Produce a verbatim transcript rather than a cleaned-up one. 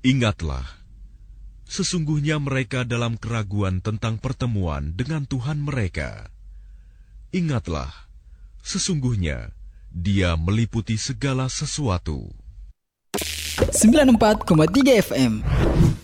Ingatlah, sesungguhnya mereka dalam keraguan tentang pertemuan dengan Tuhan mereka. Ingatlah, sesungguhnya Dia meliputi segala sesuatu. sembilan puluh empat koma tiga F M